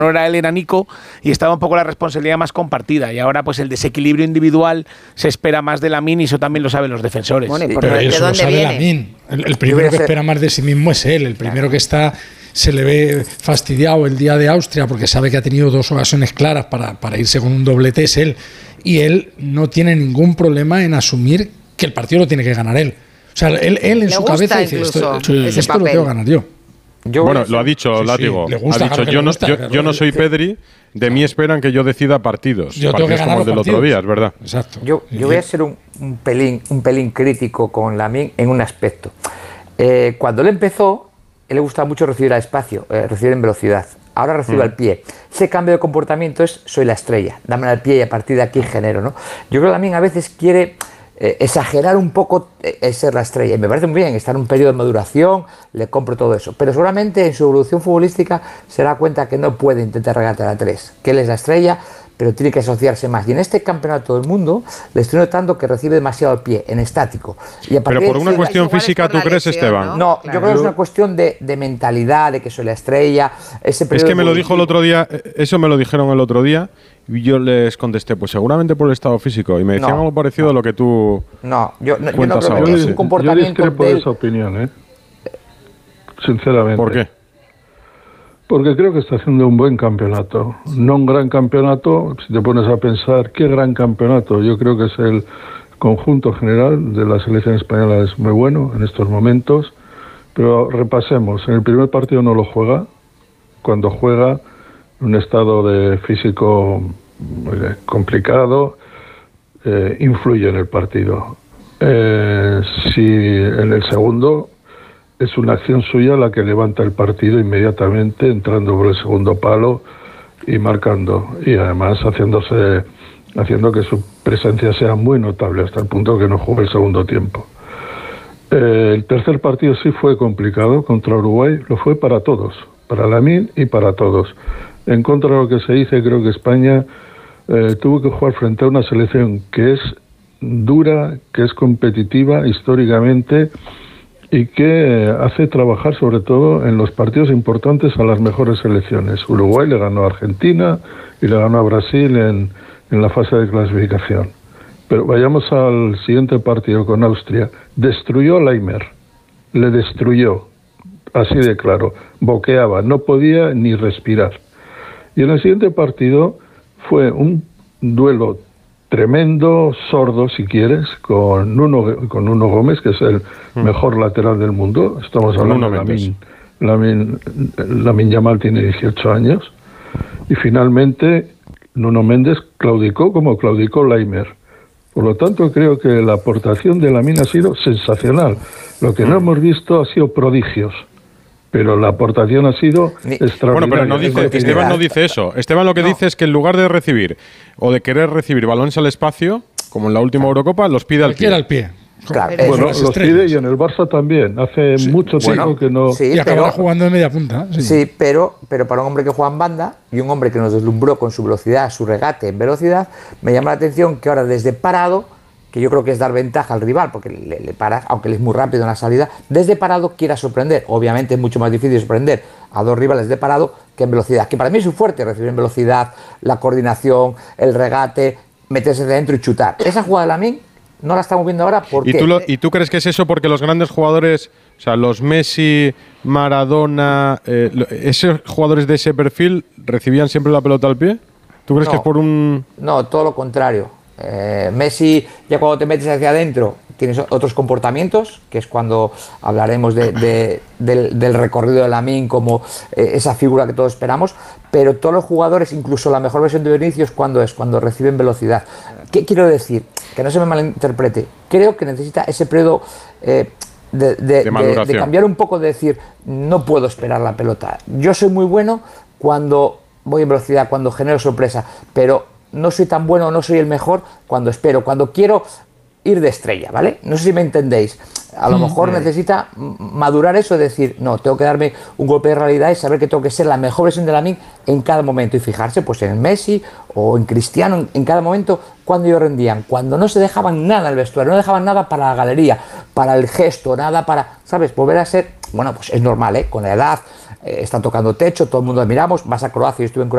era él, era Nico, y estaba un poco la responsabilidad más compartida. Y ahora, pues el desequilibrio individual se espera más de Lamine, y eso también lo saben los defensores. Bueno, pero eso lo sabe Lamine. El primero que espera más de sí mismo es él. El primero que se le ve fastidiado el día de Austria porque sabe que ha tenido 2 ocasiones claras para irse con un doblete, es él. Y él no tiene ningún problema en asumir que el partido lo tiene que ganar él. O sea, él en su cabeza dice, esto lo tengo que ganar yo. Bueno, lo ha dicho Látigo. Ha dicho, yo no soy Pedri, de mí esperan que yo decida partidos. Yo tengo que ganar como el del otro día, es verdad. Exacto. Yo voy a ser un pelín crítico con Lamine en un aspecto. Cuando él empezó, él le gustaba mucho recibir a espacio, recibir en velocidad. Ahora recibo al pie. Ese cambio de comportamiento es, soy la estrella, dame al pie y a partir de aquí genero, ¿no? Yo creo que Lamine a veces quiere exagerar un poco ser la estrella, y me parece muy bien, está en un periodo de maduración, le compro todo eso, pero seguramente en su evolución futbolística se da cuenta que no puede intentar regatear a 3, que él es la estrella, pero tiene que asociarse más. Y en este campeonato del mundo le estoy notando que recibe demasiado al pie, en estático. Y a pero por una cuestión física, ¿tú crees, Esteban? No, claro. Yo creo que es una cuestión de mentalidad, de que soy la estrella. Es que me lo dijo el otro día, eso me lo dijeron el otro día, y yo les contesté, pues seguramente por el estado físico. Y me decían algo parecido a lo que tú yo no creo ahora. que es un comportamiento. Yo discrepo de esa opinión, sinceramente. ¿Por qué? Porque creo que está haciendo un buen campeonato. No un gran campeonato, si te pones a pensar, ¿qué gran campeonato? Yo creo que es el conjunto general de la selección española, es muy bueno en estos momentos. Pero repasemos, en el primer partido no lo juega. Cuando juega, un estado de físico complicado, influye en el partido. Si en el segundo es una acción suya la que levanta el partido inmediatamente, entrando por el segundo palo y marcando, y además haciendo que su presencia sea muy notable hasta el punto que no juegue el segundo tiempo. El tercer partido sí fue complicado contra Uruguay, lo fue para todos, para Lamine y para todos. En contra de lo que se dice, creo que España tuvo que jugar frente a una selección que es dura, que es competitiva históricamente y que hace trabajar sobre todo en los partidos importantes a las mejores selecciones. Uruguay le ganó a Argentina y le ganó a Brasil en la fase de clasificación. Pero vayamos al siguiente partido con Austria. Destruyó a Laimer, le destruyó, así de claro, boqueaba, no podía ni respirar. Y en el siguiente partido fue un duelo tremendo, sordo si quieres, con Nuno Gómez, que es el mejor lateral del mundo. Estamos hablando de Lamine Yamal, tiene 18 años. Y finalmente Nuno Méndez claudicó como claudicó Laimer. Por lo tanto, creo que la aportación de Lamine ha sido sensacional. Lo que no hemos visto ha sido prodigios. Pero la aportación ha sido extraordinaria. Bueno, pero Esteban no dice eso. Esteban lo que dice es que en lugar de recibir o de querer recibir balones al espacio, como en la última Eurocopa, los pide al pie. Claro, bueno, los pide, y en el Barça también. Hace mucho tiempo que no... y acabará jugando de media punta. Sí, pero para un hombre que juega en banda y un hombre que nos deslumbró con su velocidad, su regate en velocidad, me llama la atención que ahora desde parado, que yo creo que es dar ventaja al rival, porque le para, aunque él es muy rápido en la salida, desde parado quiera sorprender. Obviamente es mucho más difícil sorprender a dos rivales de parado que en velocidad, que para mí es su fuerte, recibir en velocidad, la coordinación, el regate, meterse dentro y chutar. Esa jugada de Lamine no la estamos viendo ahora porque... ¿Y tú crees que es eso porque los grandes jugadores, o sea, los Messi, Maradona, esos jugadores de ese perfil recibían siempre la pelota al pie? ¿Tú crees que es por un...? No, todo lo contrario. Messi, ya cuando te metes hacia adentro, tienes otros comportamientos, que es cuando hablaremos del recorrido de Lamine como esa figura que todos esperamos, pero todos los jugadores, incluso la mejor versión de Vinicius, cuando reciben velocidad. ¿Qué quiero decir? Que no se me malinterprete. Creo que necesita ese periodo de cambiar un poco, de decir, no puedo esperar la pelota. Yo soy muy bueno cuando voy en velocidad, cuando genero sorpresa, pero no soy tan bueno, no soy el mejor cuando espero, cuando quiero ir de estrella, ¿vale? No sé si me entendéis. A lo mejor necesita madurar eso, de decir, no, tengo que darme un golpe de realidad y saber que tengo que ser la mejor versión de Lamine en cada momento, y fijarse pues en Messi o en Cristiano, en cada momento cuando ellos rendían, cuando no se dejaban nada en el vestuario, no dejaban nada para la galería, para el gesto, nada para, ¿sabes? Volver a ser, bueno, pues es normal, con la edad, están tocando techo, todo el mundo admiramos, vas a Croacia, yo estuve en Croacia,